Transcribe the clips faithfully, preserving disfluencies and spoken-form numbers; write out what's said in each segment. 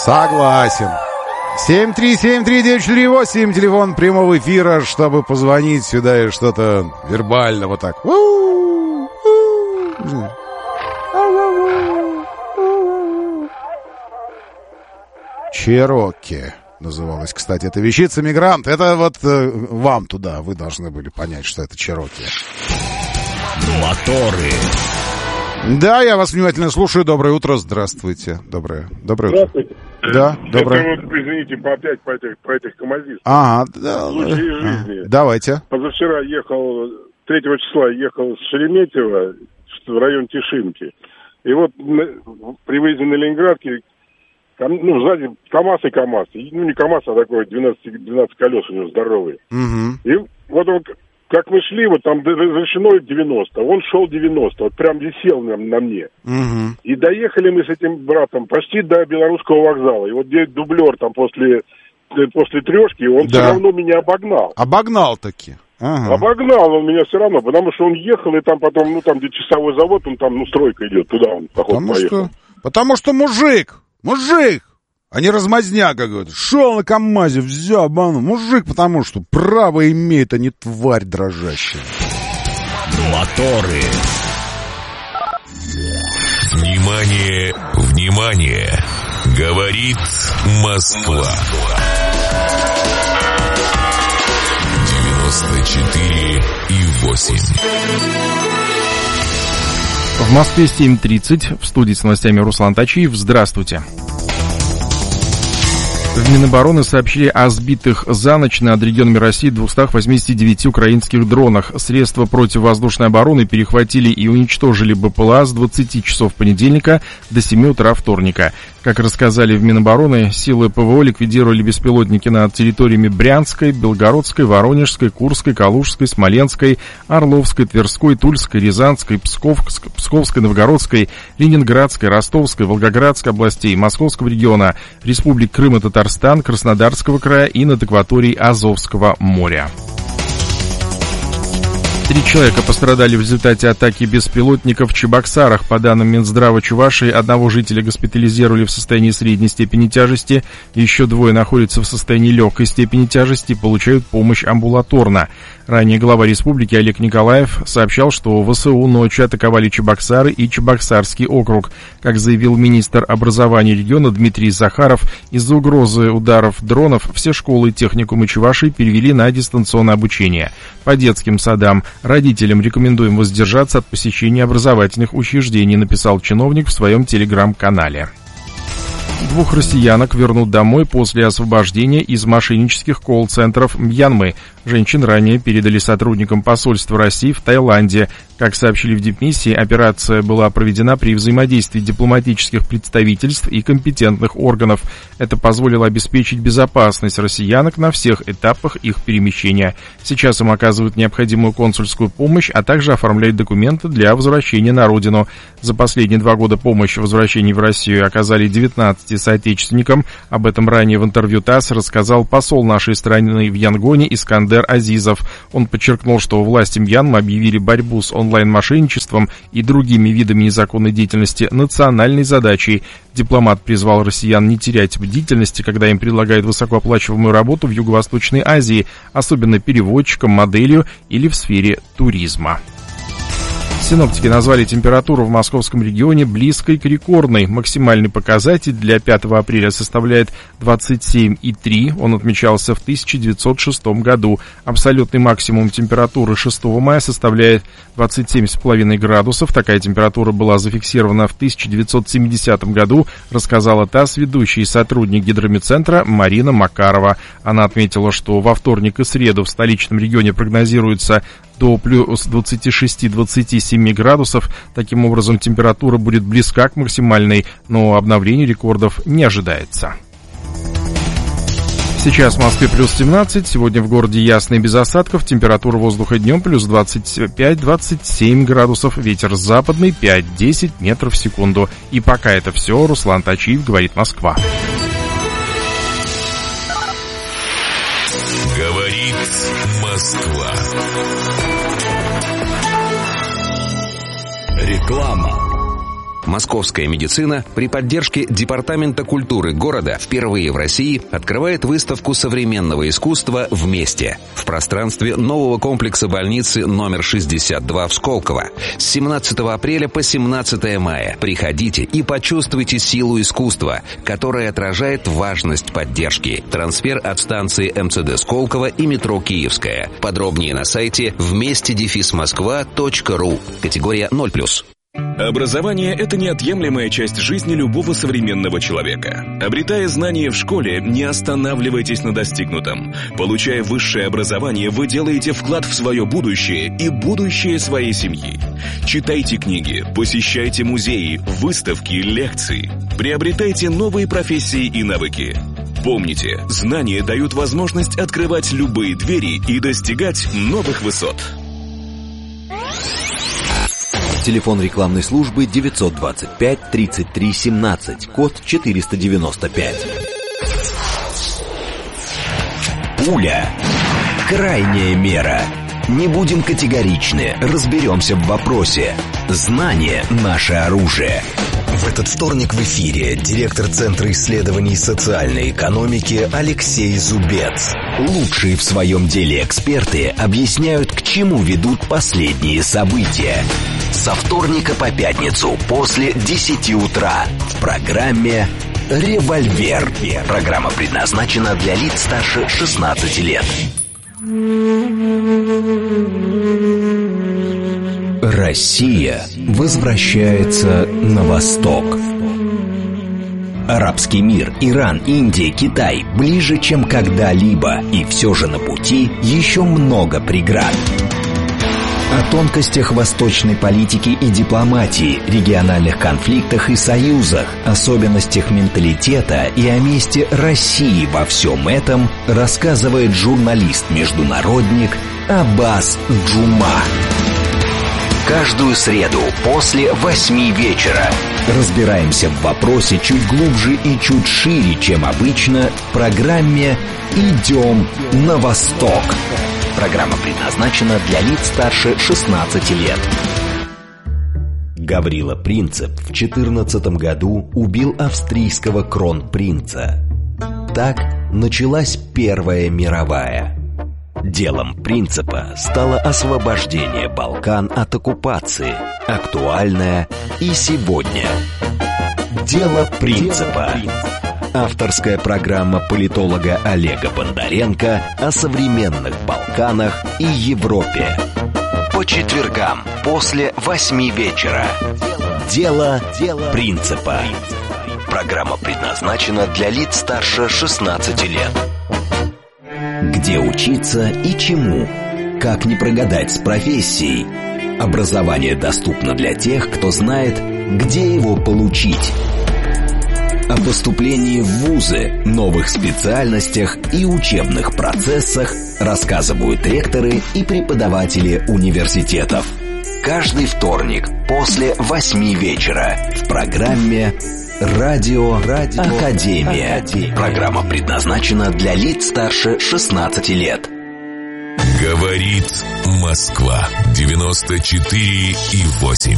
Согласен. семь три семь три девять четыре восемь, телефон прямого эфира, чтобы позвонить сюда и что-то вербально вот так. Чероки называлась, кстати, эта вещица «Мигрант». Это вот э, вам туда, вы должны были понять, что это Чероки. Моторы. Да, я вас внимательно слушаю. Доброе утро, здравствуйте. Доброе, доброе утро. Здравствуйте. Да, доброе. Это вот, извините, по опять по этих, по этих камазистах. Ага, да, Случаи жизни. давайте. Позавчера ехал, третьего числа ехал с Шереметьево в район Тишинки. И вот на, при выезде на Ленинградке, ну, сзади КамАЗ и КамАЗ. Ну, не КамАЗ, а такой двенадцать, двенадцать колес у него здоровые. Угу. И вот он, как мы шли, вот там разрешено девяносто, он шел девяносто, вот прям висел на, на мне. Угу. И доехали мы с этим братом почти до Белорусского вокзала. И вот где дублер там после, после трешки, он да. все равно меня обогнал. Обогнал таки. Ага. Обогнал он меня все равно, потому что он ехал, и там потом, ну там где часовой завод, он там, ну стройка идет, туда он, походу, потому поехал. Что, потому что мужик, мужик, а не размазня, как говорят. Шел на КамАЗе, взял бану. Мужик, потому что право имеет, а не тварь дрожащая. Моторы. Внимание, внимание. Говорит Москва. девяносто четыре и восемь. В Москве семь тридцать. В студии с новостями Руслан Тачиев. Здравствуйте. В Минобороны сообщили о сбитых за ночь над регионами России двухстах восьмидесяти девяти украинских дронах. Средства противовоздушной обороны перехватили и уничтожили БПЛА с двадцати часов понедельника до семи утра вторника. Как рассказали в Минобороны, силы ПВО ликвидировали беспилотники над территориями Брянской, Белгородской, Воронежской, Курской, Калужской, Смоленской, Орловской, Тверской, Тульской, Рязанской, Псковской, Псковской, Новгородской, Ленинградской, Ростовской, Волгоградской областей, Московского региона, Республик Крым и Татарстан, Краснодарского края и над акваторией Азовского моря. Три человека пострадали в результате атаки беспилотников в Чебоксарах. По данным Минздрава Чувашии, одного жителя госпитализировали в состоянии средней степени тяжести, еще двое находятся в состоянии легкой степени тяжести и получают помощь амбулаторно. Ранее глава республики Олег Николаев сообщал, что ВСУ ночью атаковали Чебоксары и Чебоксарский округ. Как заявил министр образования региона Дмитрий Захаров, из-за угрозы ударов дронов все школы и техникумы Чувашии перевели на дистанционное обучение. По детским садам родителям рекомендуем воздержаться от посещения образовательных учреждений, написал чиновник в своем телеграм-канале. Двух россиянок вернут домой после освобождения из мошеннических колл-центров Мьянмы. Женщин ранее передали сотрудникам посольства России в Таиланде. Как сообщили в дипмиссии, операция была проведена при взаимодействии дипломатических представительств и компетентных органов. Это позволило обеспечить безопасность россиянок на всех этапах их перемещения. Сейчас им оказывают необходимую консульскую помощь, а также оформляют документы для возвращения на родину. За последние два года помощь в возвращении в Россию оказали девятнадцати соотечественникам. Об этом ранее в интервью ТАСС рассказал посол нашей страны в Янгоне Искандер Азизов. Он подчеркнул, что власти Мьянмы объявили борьбу с онлайн-мошенничеством и другими видами незаконной деятельности национальной задачей. Дипломат призвал россиян не терять бдительности, когда им предлагают высокооплачиваемую работу в Юго-Восточной Азии, особенно переводчиком, моделью или в сфере туризма. Синоптики назвали температуру в московском регионе близкой к рекордной. Максимальный показатель для пятого апреля составляет двадцать семь и три. Он отмечался в тысяча девятьсот шестом году. Абсолютный максимум температуры шестого мая составляет двадцать семь и пять градусов. Такая температура была зафиксирована в тысяча девятьсот семидесятом году, рассказала ТАСС ведущий сотрудник гидрометцентра Марина Макарова. Она отметила, что во вторник и среду в столичном регионе прогнозируется до плюс двадцати шести — двадцати семи градусов. Таким образом, температура будет близка к максимальной, но обновление рекордов не ожидается. Сейчас в Москве плюс семнадцать, сегодня в городе ясно и без осадков, температура воздуха днем плюс двадцать пять — двадцать семь градусов, ветер западный пять — десять метров в секунду. И пока это все, Руслан Тачиев, говорит Москва. Говорит Москва. Реклама. Московская медицина при поддержке Департамента культуры города впервые в России открывает выставку современного искусства «Вместе» в пространстве нового комплекса больницы номер шестьдесят два в Сколково. С семнадцатого апреля по семнадцатое мая приходите и почувствуйте силу искусства, которое отражает важность поддержки. Трансфер от станции эм цэ дэ Сколково и метро Киевская. Подробнее на сайте вместе дефис москва точка ру. Категория ноль плюс. Образование – это неотъемлемая часть жизни любого современного человека. Обретая знания в школе, не останавливайтесь на достигнутом. Получая высшее образование, вы делаете вклад в свое будущее и будущее своей семьи. Читайте книги, посещайте музеи, выставки, лекции. Приобретайте новые профессии и навыки. Помните, знания дают возможность открывать любые двери и достигать новых высот. Телефон рекламной службы девятьсот двадцать пять тридцать три семнадцать, код четыреста девяносто пять. Пуля. Крайняя мера. Не будем категоричны, разберемся в вопросе. Знание – наше оружие. В этот вторник в эфире директор Центра исследований социальной экономики Алексей Зубец. Лучшие в своем деле эксперты объясняют, к чему ведут последние события. Со вторника по пятницу после десяти утра в программе «Револьвер». Программа предназначена для лиц старше шестнадцати лет. Россия возвращается на восток. Арабский мир, Иран, Индия, Китай ближе, чем когда-либо, и все же на пути еще много преград. О тонкостях восточной политики и дипломатии, региональных конфликтах и союзах, особенностях менталитета и о месте России во всем этом рассказывает журналист-международник Аббас Джума. Каждую среду после восьми вечера разбираемся в вопросе чуть глубже и чуть шире, чем обычно, в программе «Идем на восток». Программа предназначена для лиц старше шестнадцати лет. Гаврила Принцип в четырнадцатом году убил австрийского кронпринца. Так началась Первая мировая. Делом Принципа стало освобождение Балкан от оккупации, актуальное и сегодня. Дело Принципа. Авторская программа политолога Олега Бондаренко о современных Балканах и Европе. По четвергам после восьми вечера. Дело Принципа. Программа предназначена для лиц старше шестнадцати лет. Где учиться и чему? Как не прогадать с профессией? Образование доступно для тех, кто знает, где его получить. О поступлении в вузы, новых специальностях и учебных процессах рассказывают ректоры и преподаватели университетов. Каждый вторник после восьми вечера в программе «Радио, Радио Академия». Академия. Программа предназначена для лиц старше шестнадцати лет. Говорит Москва. девяносто четыре и восемь.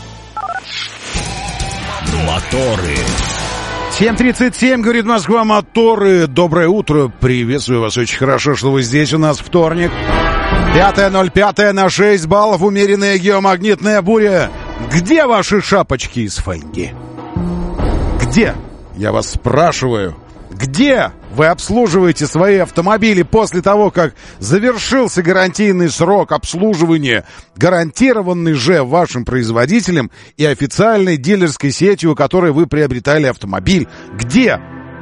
Моторы. семь тридцать семь, говорит Москва, моторы. Доброе утро, приветствую вас, очень хорошо, что вы здесь, у нас вторник. пятое ноль пятое на шесть баллов, умеренная геомагнитная буря. Где ваши шапочки из фольги? Где? Я вас спрашиваю. Где вы обслуживаете свои автомобили после того, как завершился гарантийный срок обслуживания, гарантированный же вашим производителем и официальной дилерской сетью, у которой вы приобретали автомобиль? Где?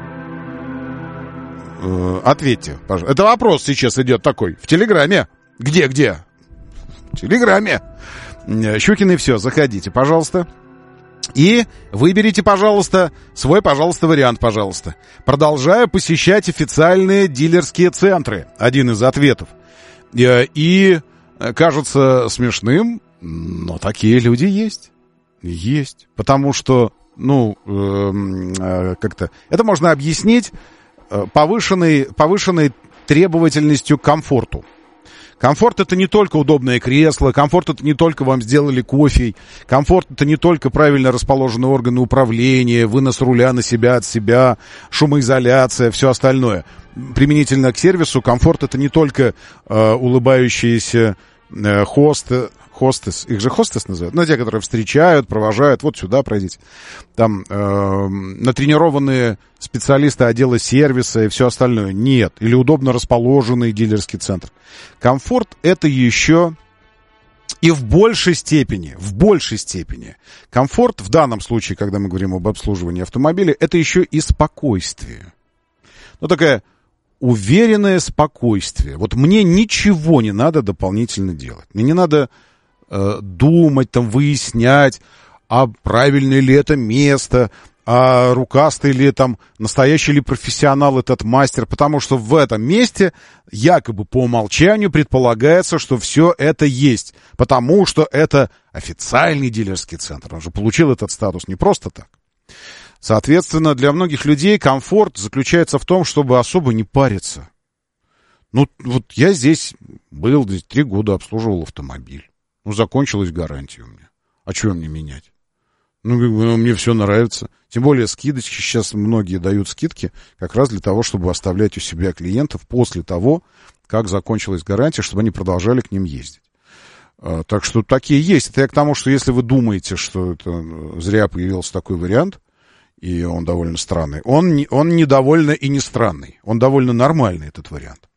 Э, ответьте, пожалуйста. Это вопрос сейчас идет такой. В Телеграме. Где, где? В Телеграме. Щукин и все. Заходите, пожалуйста. И выберите, пожалуйста, свой, пожалуйста, вариант, пожалуйста. Продолжаю посещать официальные дилерские центры. Один из ответов. И кажется смешным, но такие люди есть. Есть. Потому что, ну, э, как-то... Это можно объяснить повышенной, повышенной требовательностью к комфорту. Комфорт — это не только удобное кресло, комфорт — это не только вам сделали кофе, комфорт — это не только правильно расположенные органы управления, вынос руля на себя, от себя, шумоизоляция, все остальное. Применительно к сервису, комфорт — это не только э, улыбающиеся э, хосты, хостес, их же хостес называют, ну, те, которые встречают, провожают, вот сюда пройдите. Там э, натренированные специалисты отдела сервиса и все остальное. Нет. Или удобно расположенный дилерский центр. Комфорт — это еще и в большей степени, в большей степени. Комфорт в данном случае, когда мы говорим об обслуживании автомобиля, это еще и спокойствие. Ну, такая уверенное спокойствие. Вот мне ничего не надо дополнительно делать. Мне не надо э, думать, там, выяснять, а правильное ли это место, а рукастый ли там, настоящий ли профессионал этот мастер, потому что в этом месте якобы по умолчанию предполагается, что все это есть, потому что это официальный дилерский центр. Он же получил этот статус не просто так. Соответственно, для многих людей комфорт заключается в том, чтобы особо не париться. Ну, вот я здесь был, здесь три года обслуживал автомобиль. Ну, закончилась гарантия у меня. А что мне менять? Ну, ну, мне все нравится. Тем более скидочки, сейчас многие дают скидки как раз для того, чтобы оставлять у себя клиентов после того, как закончилась гарантия, чтобы они продолжали к ним ездить. А, так что такие есть. Это я к тому, что если вы думаете, что это зря появился такой вариант, и он довольно странный, он не, он не довольно и не странный. Он довольно нормальный, этот вариант.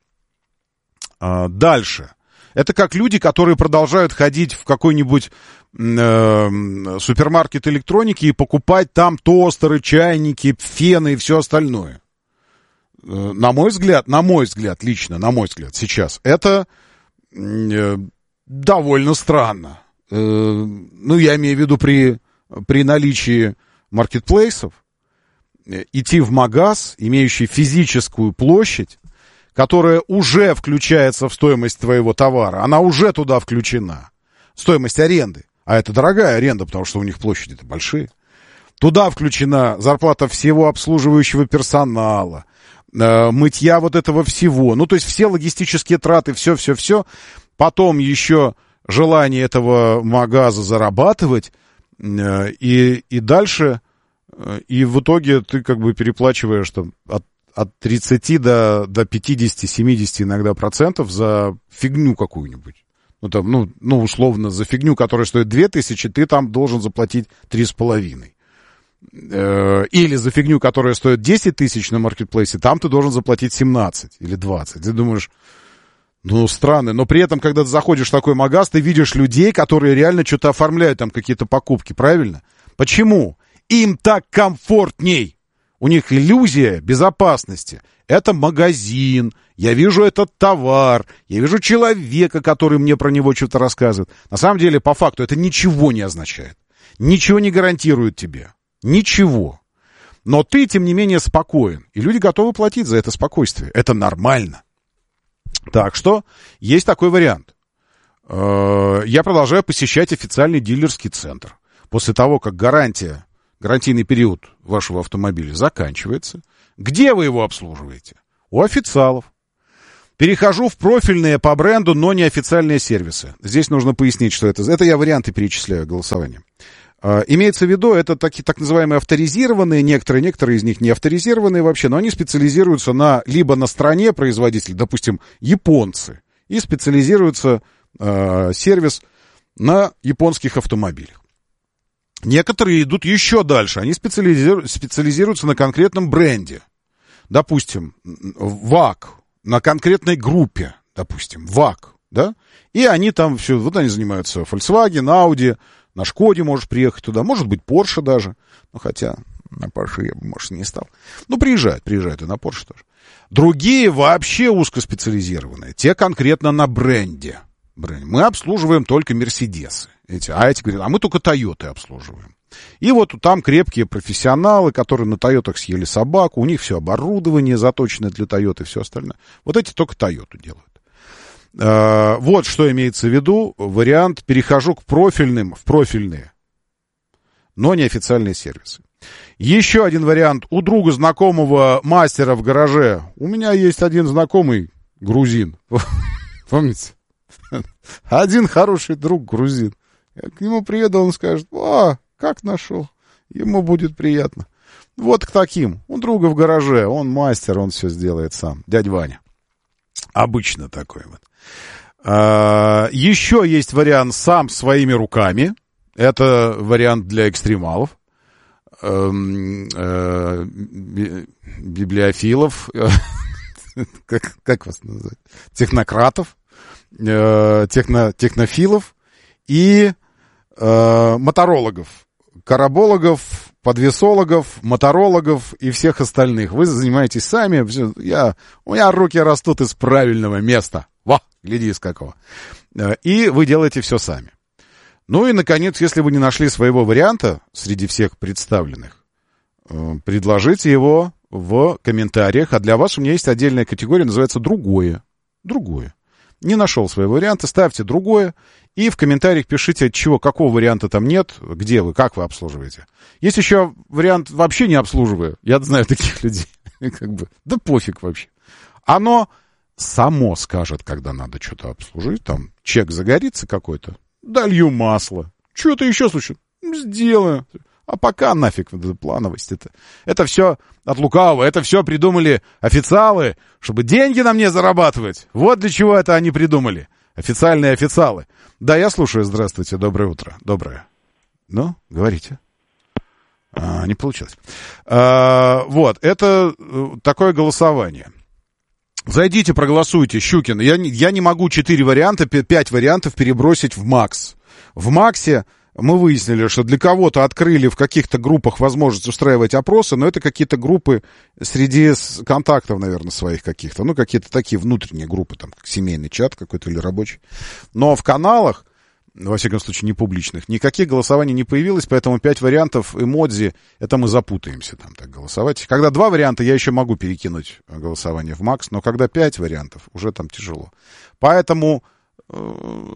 А, дальше. Это как люди, которые продолжают ходить в какой-нибудь э, супермаркет электроники и покупать там тостеры, чайники, фены и все остальное. Э, на мой взгляд, на мой взгляд, лично, на мой взгляд, сейчас, это э, довольно странно. Э, ну, я имею в виду при, при наличии маркетплейсов, э, идти в магаз, имеющий физическую площадь, которая уже включается в стоимость твоего товара, она уже туда включена. Стоимость аренды. А это дорогая аренда, потому что у них площади-то большие. Туда включена зарплата всего обслуживающего персонала, э, мытья вот этого всего. Ну, то есть все логистические траты, все-все-все. Потом еще желание этого магаза зарабатывать. Э, и, и дальше. Э, и в итоге ты как бы переплачиваешь там от от тридцати до, до пятидесяти-семидесяти иногда процентов за фигню какую-нибудь. Ну, там, ну, ну, условно, за фигню, которая стоит две тысячи, ты там должен заплатить три с половиной. Или за фигню, которая стоит десять тысяч на маркетплейсе, там ты должен заплатить семнадцать или двадцать. Ты думаешь, ну, странно. Но при этом, когда ты заходишь в такой магаз, ты видишь людей, которые реально что-то оформляют, там какие-то покупки, правильно? Почему? Им так комфортней. У них иллюзия безопасности. Это магазин, я вижу этот товар, я вижу человека, который мне про него что-то рассказывает. На самом деле, по факту, это ничего не означает. Ничего не гарантирует тебе. Ничего. Но ты, тем не менее, спокоен. И люди готовы платить за это спокойствие. Это нормально. Так что, есть такой вариант. Я продолжаю посещать официальный дилерский центр. После того, как гарантия... гарантийный период вашего автомобиля заканчивается. Где вы его обслуживаете? У официалов. Перехожу в профильные по бренду, но не официальные сервисы. Здесь нужно пояснить, что это. Это я варианты перечисляю голосованием. А, имеется в виду, это такие, так называемые авторизированные, некоторые, некоторые из них не авторизированные вообще, но они специализируются на, либо на стране производителя, допустим, японцы, и специализируется а, сервис на японских автомобилях. Некоторые идут еще дальше. Они специализиру... специализируются на конкретном бренде. Допустим, ВАК. На конкретной группе. Допустим, ВАК. Да? И они там все... Вот они занимаются Volkswagen, Audi. На Шкоде можешь приехать туда. Может быть, Porsche даже. Ну, хотя на Porsche я бы, может, не стал. Ну, приезжают. Приезжают и на Porsche тоже. Другие вообще узкоспециализированные. Те конкретно на бренде. Мы обслуживаем только Мерседесы. Эти, а эти говорят, а мы только Тойоты обслуживаем. И вот там крепкие профессионалы, которые на Тойотах съели собаку, у них все оборудование заточено для Тойоты и все остальное. Вот эти только Тойоту делают. А, вот что имеется в виду. Вариант, перехожу к профильным, в профильные, но не официальные сервисы. Еще один вариант. У друга знакомого мастера в гараже. У меня есть один знакомый грузин. Помните? Один хороший друг грузин. Я к нему приеду, он скажет: «О, как нашел?» Ему будет приятно. Вот к таким. У друга в гараже, он мастер, он все сделает сам. Дядя Ваня. Обычно такой вот. А, еще есть вариант сам своими руками. Это вариант для экстремалов. Библиофилов, как, как вас называть, технократов, техно, технофилов и э, моторологов, карабологов, подвесологов, моторологов и всех остальных. Вы занимаетесь сами. Все, я, у меня руки растут из правильного места. Во, гляди из какого. И вы делаете все сами. Ну и, наконец, если вы не нашли своего варианта среди всех представленных, предложите его в комментариях. А для вас у меня есть отдельная категория, называется «Другое». Другое. Не нашел своего варианта, ставьте «Другое». И в комментариях пишите, от чего, какого варианта там нет, где вы, как вы обслуживаете. Есть еще вариант «Вообще не обслуживаю». Я знаю таких людей. Как бы, да пофиг вообще. Оно само скажет, когда надо что-то обслужить. Там чек загорится какой-то. Долью масло. Что-то еще случится? Сделаю. А пока нафиг вот эта плановость. Это, это все от лукавого. Это все придумали официалы, чтобы деньги на мне зарабатывать. Вот для чего это они придумали. Официальные официалы. Да, я слушаю. Здравствуйте. Доброе утро. Доброе. Ну, говорите. А, не получилось. А, вот. Это такое голосование. Зайдите, проголосуйте, Щукин. Я, я не могу четыре варианта, пять вариантов перебросить в Макс. В Максе мы выяснили, что для кого-то открыли в каких-то группах возможность устраивать опросы, но это какие-то группы среди контактов, наверное, своих каких-то. Ну, какие-то такие внутренние группы, там, как семейный чат какой-то или рабочий. Но в каналах, во всяком случае, не публичных, никаких голосований не появилось, поэтому пять вариантов эмодзи, это мы запутаемся там так голосовать. Когда два варианта, я еще могу перекинуть голосование в Макс, но когда пять вариантов, уже там тяжело. Поэтому э,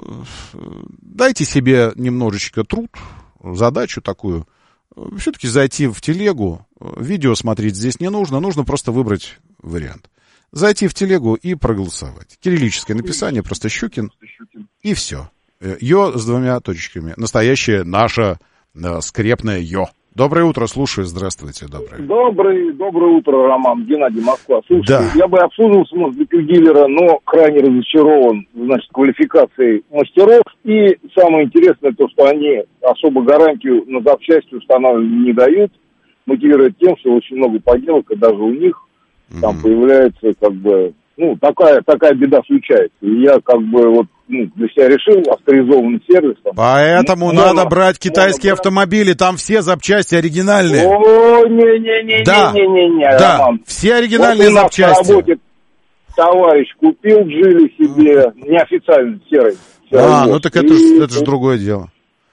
дайте себе немножечко труд, задачу такую, все-таки зайти в телегу, видео смотреть здесь не нужно, нужно просто выбрать вариант. Зайти в телегу и проголосовать. Кириллическое написание, просто Щукин, и все. Йо с двумя точечками. Настоящее наше э, скрепное йо. Доброе утро, слушаю. Здравствуйте, доброе. Доброе, доброе утро, Роман. Геннадий, Москва. Слушайте, да. Я бы обслуживался, может быть, у дилера, но крайне разочарован, значит, квалификацией мастеров. И самое интересное то, что они особо гарантию на запчасти устанавливать не дают, мотивируют тем, что очень много поделок, и даже у них mm-hmm. там появляется, как бы, ну, такая, такая беда случается. И я, как бы, вот, ну, для себя решил, авторизованный сервис. Там, Поэтому ну, надо брать китайские надо автомобили, брать. Там все запчасти оригинальные. О, не-не-не-не-не-не, да. да. Роман. Все оригинальные вот запчасти. На работе товарищ купил Джили себе, mm. неофициально серый. серый а, воз. ну так это, и, это же другое дело.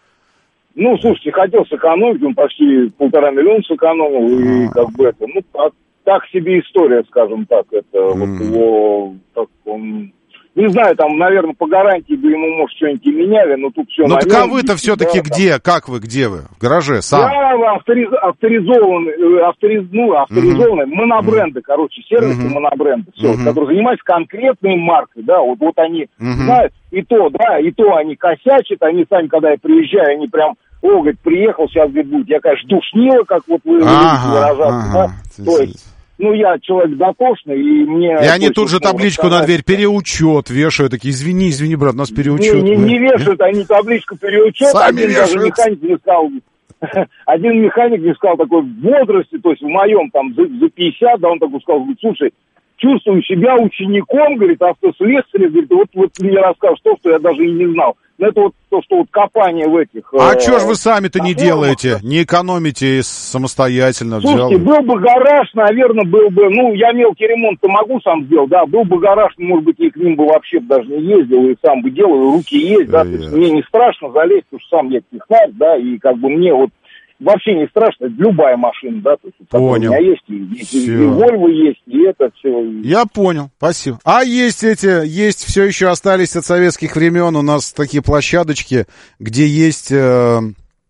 Ну, слушайте, хотел сэкономить, он почти полтора миллиона сэкономил, mm. и как бы это, ну, так, так себе история, скажем так, это mm. вот его, так он... Не знаю, там, наверное, по гарантии бы ему, может, что-нибудь и меняли, но тут все... Ну, так а вы-то все-таки да, где? Там... Как вы, где вы? В гараже, сам? Я авториз... авторизованный, авториз... ну, авторизованный, uh-huh. монобренды, uh-huh. короче, сервисы uh-huh. монобренды, все, uh-huh. которые занимаются конкретной маркой, да, вот, вот они uh-huh. знают, и то, да, и то они косячат, они сами, когда я приезжаю, они прям, о, говорит, приехал, сейчас, говорит, будет, я, конечно, душнила, как вот вы uh-huh. выражаться, uh-huh. да, то есть... Ну, я человек дотошный, и мне... И они тут же табличку рассказать. На дверь «Переучет» вешают, такие, извини, извини, брат, нас переучет. Не, не, не вешают, они табличку «Переучет», сами один вешают. Даже механик мне сказал, один механик мне сказал такой в возрасте, то есть в моем там за, за пятьдесят, да, он такой сказал, говорит, слушай, чувствую себя учеником, говорит, автослесаря, говорит, вот, вот мне расскажешь то, что я даже и не знал. Но это вот то, что вот копание в этих... А э, что ж вы сами-то не делаете? Не экономите самостоятельно? Слушайте, взял... был бы гараж, наверное, был бы... Ну, я мелкий ремонт-то могу сам сделать, да. Был бы гараж, может быть, и к ним бы вообще даже не ездил, и сам бы делал, и руки есть, да. То есть мне не страшно залезть, потому что сам я технарь, да, и как бы мне вот вообще не страшно, любая машина, да. То есть, понял. У меня есть, и, и, и Volvo есть, и это все. Я понял, спасибо. А есть эти, есть, все еще остались от советских времен у нас такие площадочки, где есть... Э...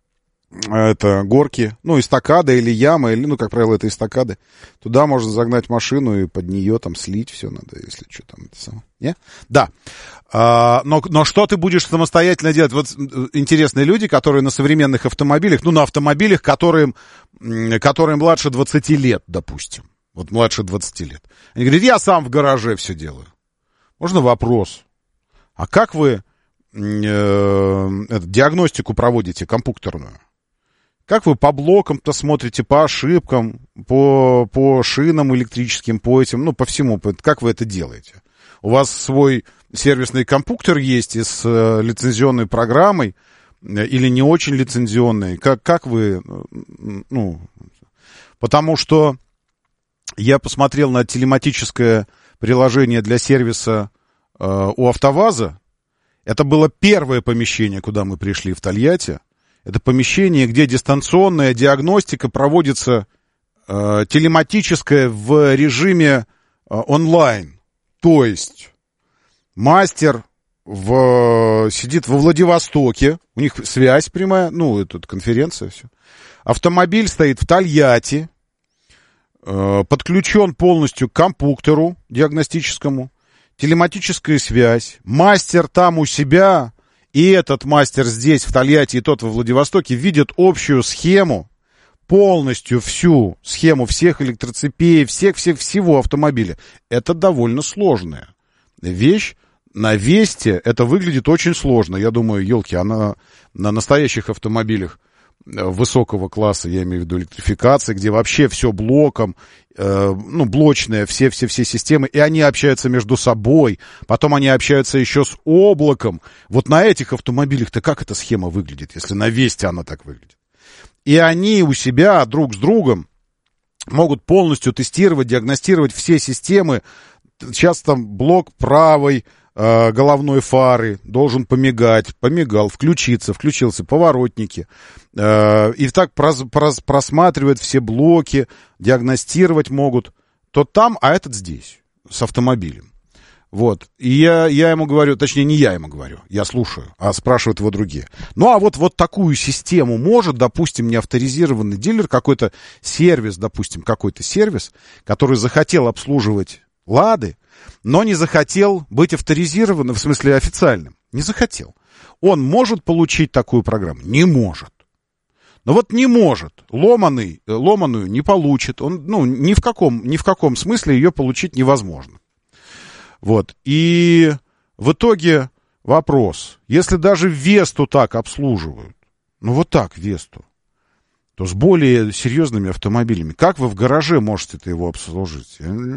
это горки, ну, эстакада или яма, или, ну, как правило, это эстакады. Туда можно загнать машину и под нее там слить все надо, если что там. Это самое. Не? Да. А, но, но что ты будешь самостоятельно делать? Вот интересные люди, которые на современных автомобилях, ну, на автомобилях, которые, которые младше двадцати лет, допустим. Вот младше двадцати лет. Они говорят, я сам в гараже все делаю. Можно вопрос? А как вы э, эту диагностику проводите компьютерную? Как вы по блокам-то смотрите, по ошибкам, по, по шинам электрическим, по этим, ну, по всему, как вы это делаете? У вас свой сервисный компьютер есть и с э, лицензионной программой или не очень лицензионной? Как, как вы, ну, потому что я посмотрел на телематическое приложение для сервиса э, у АвтоВАЗа. Это было первое помещение, куда мы пришли в Тольятти. Это помещение, где дистанционная диагностика проводится э, телематическая в режиме э, онлайн. То есть мастер в, сидит во Владивостоке, у них связь прямая, ну, это конференция, все. Автомобиль стоит в Тольятти, э, подключен полностью к компьютеру диагностическому, телематическая связь, мастер там у себя... И этот мастер здесь, в Тольятти, и тот во Владивостоке, видят общую схему, полностью всю схему всех электроцепей, всех-всех всего автомобиля. Это довольно сложная вещь. На Весте это выглядит очень сложно. Я думаю, елки, она на настоящих автомобилях высокого класса, я имею в виду электрификации, где вообще все блоком, э, ну, блочные все-все-все системы, и они общаются между собой, потом они общаются еще с облаком. Вот на этих автомобилях-то как эта схема выглядит, если на Весте она так выглядит? И они у себя друг с другом могут полностью тестировать, диагностировать все системы. Сейчас там блок правой э, головной фары должен помигать, помигал, включиться, включился, поворотники. Э, и так прос, прос, просматривают все блоки, диагностировать могут. Тот там, а этот здесь, с автомобилем. Вот. И я, я ему говорю, точнее, не я ему говорю, я слушаю, а спрашивают его другие. Ну, а вот, вот такую систему может, допустим, неавторизированный дилер, какой-то сервис, допустим, какой-то сервис, который захотел обслуживать «Лады», но не захотел быть авторизированным, в смысле официальным. Не захотел. Он может получить такую программу? Не может. Но вот не может. Ломаный, ломаную не получит. Он, ну, ни в каком, ни в каком смысле ее получить невозможно. Вот. И в итоге вопрос. Если даже Весту так обслуживают, ну вот так Весту, то с более серьезными автомобилями, как вы в гараже можете это его обслужить?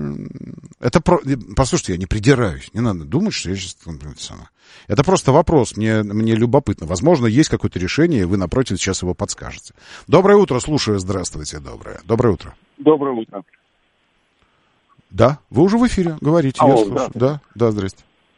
Это про... Послушайте, я не придираюсь. Не надо думать, что я сейчас... Это просто вопрос. Мне, мне любопытно. Возможно, есть какое-то решение, и вы, напротив, сейчас его подскажете. Доброе утро. Слушаю. Здравствуйте. Доброе. Доброе утро. Доброе утро. Да, вы уже в эфире, говорите. Алло, я слушаю. Да, да, здрасте.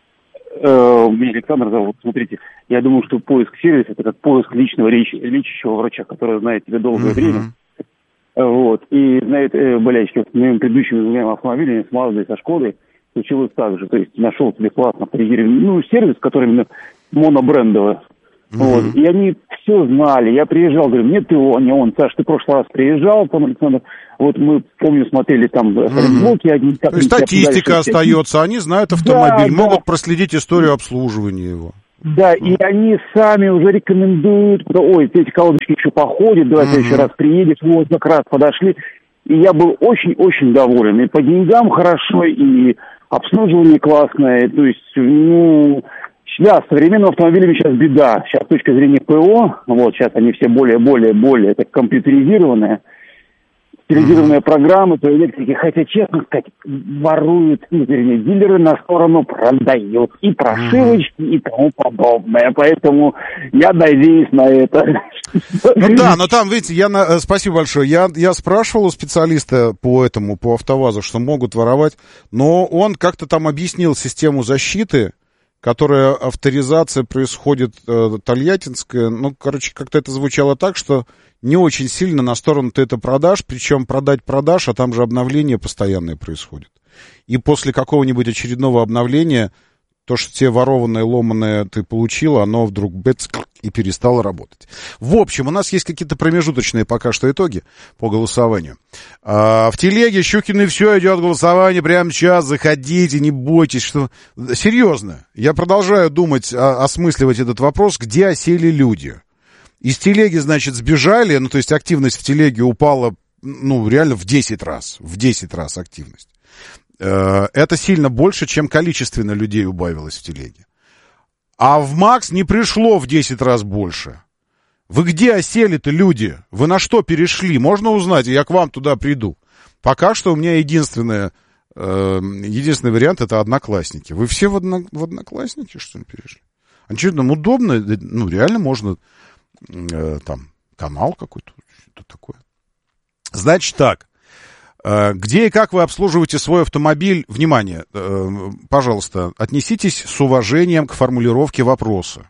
Э, меня Александр зовут. Смотрите, я думаю, что поиск сервиса — это как поиск личного леч... лечащего врача, который знает тебя долгое uh-huh. время. Вот. И знает э, болячки. Вот, моим предыдущим двумя автомобилями с Маздой, со Шкодой случилось так же. То есть нашел себе классно авторизированный, ну, сервис, который именно монобрендовый. Uh-huh. Вот. И они все знали. Я приезжал, говорю, нет, ты он, не он. Саш, ты в прошлый раз приезжал, там, Александр. Вот мы, помню, смотрели там uh-huh. блоки. Одни, как и статистика дальше. Остается. Они знают автомобиль, да, могут да. проследить историю обслуживания его. Да, и они сами уже рекомендуют, ой, эти колодочки еще походят, давай uh-huh. еще раз приедешь, вот как раз подошли. И я был очень-очень доволен. И по деньгам хорошо, и обслуживание классное. То есть, ну... Да, с современными автомобилями сейчас беда. Сейчас с точки зрения ПО, вот сейчас они все более-более-более так компьютеризированные, специализированные mm-hmm. программы по электрике, хотя, честно сказать, воруют, вернее, дилеры на сторону продают и прошивочки, mm-hmm. и тому подобное. Поэтому я надеюсь на это. Ну да, но там, видите, я на... спасибо большое. Я, я спрашивал у специалиста по этому, по АвтоВАЗу, что могут воровать, но он как-то там объяснил систему защиты, которая авторизация происходит э, тольяттинская. Ну, короче, как-то это звучало так, что не очень сильно на сторону ты это продашь, причем продать продашь, а там же обновление постоянное происходит. И после какого-нибудь очередного обновления То, что тебе ворованное, ломаное ты получил, оно вдруг бэц, и перестало работать. В общем, у нас есть какие-то промежуточные пока что итоги по голосованию. А, в телеге Щукин и все, идет голосование прямо сейчас, заходите, не бойтесь. Что... Серьезно, я продолжаю думать, а, осмысливать этот вопрос, где осели люди. Из телеги, значит, сбежали, ну, то есть активность в телеге упала, ну, реально в десять раз, в десять раз активность. Это сильно больше, чем количественно людей убавилось в телеге. А в МАКС не пришло в десять раз больше. Вы где осели-то, люди? Вы на что перешли? Можно узнать, я к вам туда приду. Пока что у меня единственное, э, единственный вариант — это Одноклассники. Вы все в, одно, в Одноклассники, что ли, перешли? А что, нам удобно? Ну, реально можно э, там канал какой-то, что-то такое. Значит так. Где и как вы обслуживаете свой автомобиль? Внимание, пожалуйста, отнеситесь с уважением к формулировке вопроса.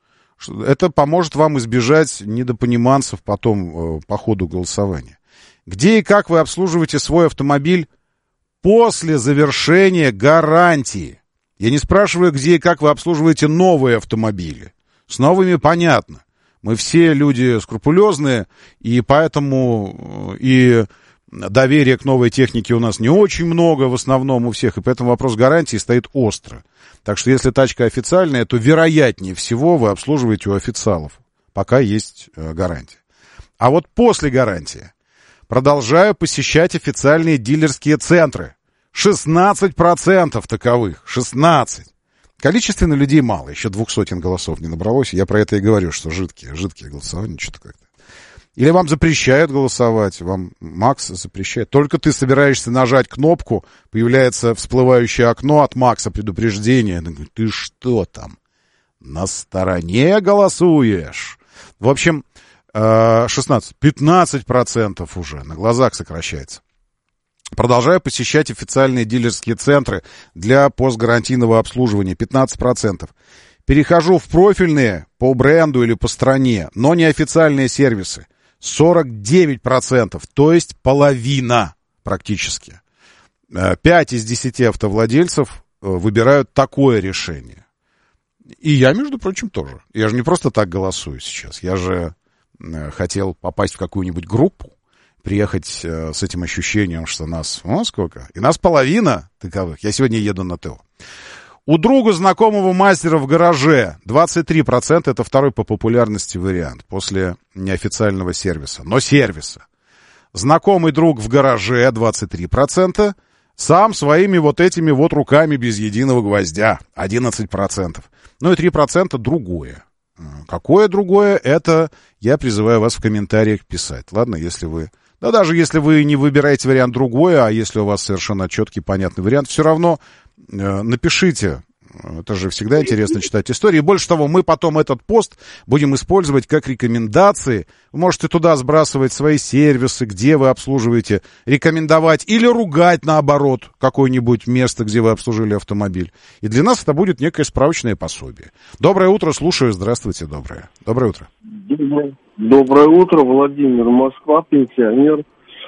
Это поможет вам избежать недопониманцев потом по ходу голосования. Где и как вы обслуживаете свой автомобиль после завершения гарантии? Я не спрашиваю, где и как вы обслуживаете новые автомобили. С новыми понятно. Мы все люди скрупулезные, и поэтому и... доверия к новой технике у нас не очень много, в основном у всех, и поэтому вопрос гарантии стоит остро. Так что если тачка официальная, то вероятнее всего вы обслуживаете у официалов, пока есть э, гарантия. А вот после гарантии продолжаю посещать официальные дилерские центры. шестнадцать процентов таковых. шестнадцать. Количественно людей мало, еще двух сотен голосов не набралось. Я про это и говорю, что жидкие, жидкие голосования, что-то как-то. Или вам запрещают голосовать, вам МАКС запрещает. Только ты собираешься нажать кнопку, появляется всплывающее окно от МАКСа, предупреждение. Ты что там, на стороне голосуешь? В общем, шестнадцать, пятнадцать процентов уже на глазах сокращается. Продолжаю посещать официальные дилерские центры для постгарантийного обслуживания, пятнадцать процентов. Перехожу в профильные по бренду или по стране, но не официальные сервисы. сорок девять процентов, то есть половина практически. пять из десяти автовладельцев выбирают такое решение. И я, между прочим, тоже. Я же не просто так голосую сейчас. Я же хотел попасть в какую-нибудь группу, приехать с этим ощущением, что нас... О, сколько? И нас половина таковых. Я сегодня еду на ТЭО. У друга знакомого мастера в гараже двадцать три процента, это второй по популярности вариант после неофициального сервиса, но сервиса. Знакомый друг в гараже двадцать три процента, сам своими вот этими вот руками без единого гвоздя одиннадцать процентов. Ну и три процента другое. Какое другое, это я призываю вас в комментариях писать. Ладно, если вы... Да даже если вы не выбираете вариант другое, а если у вас совершенно четкий, понятный вариант, все равно э, напишите. Это же всегда интересно читать истории. Больше того, мы потом этот пост будем использовать как рекомендации. Вы можете туда сбрасывать свои сервисы, где вы обслуживаете, рекомендовать или ругать, наоборот, какое-нибудь место, где вы обслужили автомобиль. И для нас это будет некое справочное пособие. Доброе утро, слушаю. Здравствуйте, доброе. Доброе утро. Доброе, доброе утро, Владимир, Москва, пенсионер.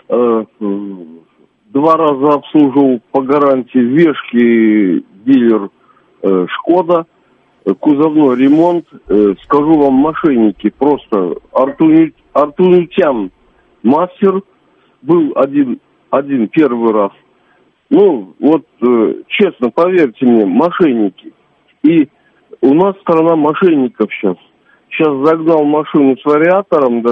Два раза обслуживал по гарантии вешки дилер Шкода, кузовной ремонт. Скажу вам, мошенники, просто Артуни, Артунитян мастер был один, один первый раз. Ну, вот, честно, поверьте мне, мошенники. И у нас страна мошенников сейчас. Сейчас загнал машину с вариатором,